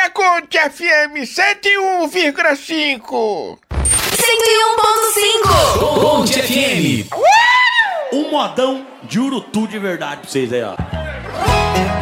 na Conte FM 101,5. 101.5. Conte FM. Um modão de urutu de verdade pra vocês aí, ó.